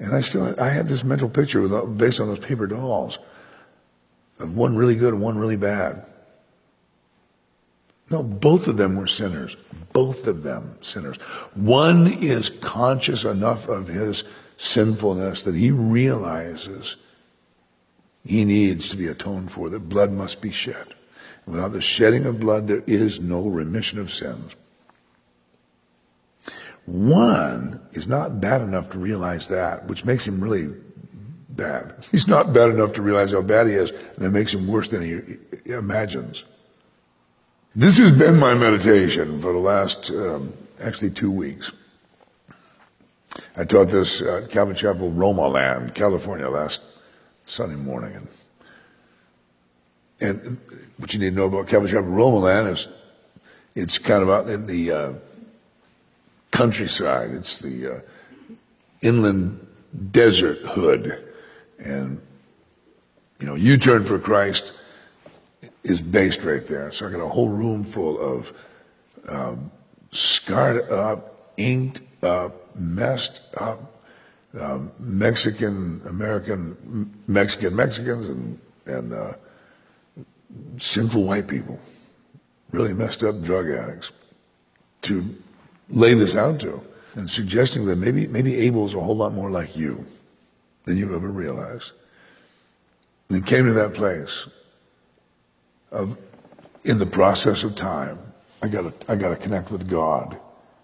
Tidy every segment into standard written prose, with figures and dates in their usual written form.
And I had this mental picture based on those paper dolls of one really good and one really bad. No, both of them were sinners. Both of them sinners. One is conscious enough of his sinfulness that he realizes he needs to be atoned for, that blood must be shed. Without the shedding of blood, there is no remission of sins. One is not bad enough to realize that, which makes him really bad. He's not bad enough to realize how bad he is, and that makes him worse than he imagines. This has been my meditation for the last, actually 2 weeks. I taught this at Calvary Chapel, Roma Land, California, last Sunday morning. And what you need to know about Calvary Chapel, Roma Land is it's kind of out in the countryside. It's the inland desert hood. And, U-Turn for Christ is based right there. So I got a whole room full of scarred up, inked up, messed up Mexicans and sinful white people, really messed up drug addicts, to lay this out to, and suggesting that maybe Abel's a whole lot more like you than you ever realized. And came to that place of, in the process of time, I gotta connect with God.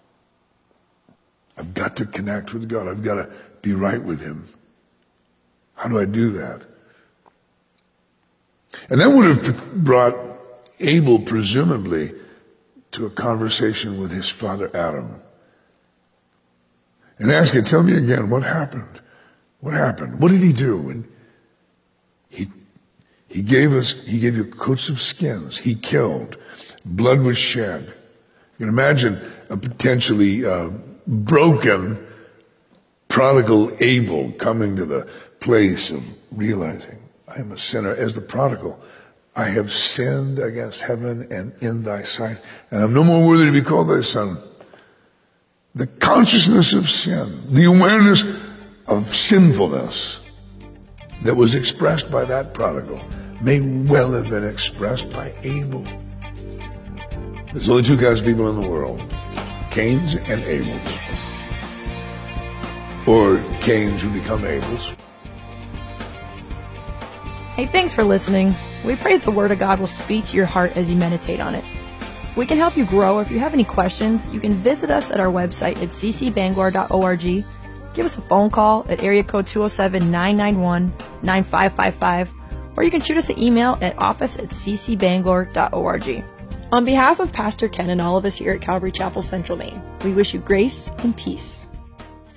I've got to connect with God. I've got to be right with Him. How do I do that? And that would have brought Abel, presumably, to a conversation with his father Adam. And ask him, tell me again, what happened? What happened? What did he do? And he gave you coats of skins. He killed. Blood was shed. You can imagine a potentially broken prodigal Abel coming to the place of realizing, I am a sinner. As the prodigal, I have sinned against heaven and in thy sight, and I'm no more worthy to be called thy son. The consciousness of sin, the awareness of sinfulness that was expressed by that prodigal may well have been expressed by Abel. There's only two kinds of people in the world, Cains and Abels. Or Cains who become Abels. Hey, thanks for listening. We pray that the Word of God will speak to your heart as you meditate on it. If we can help you grow, or if you have any questions, you can visit us at our website at ccbangor.org. Give us a phone call at area code 207-991-9555, or you can shoot us an email at office@ccbangor.org. On behalf of Pastor Ken and all of us here at Calvary Chapel Central Maine, we wish you grace and peace.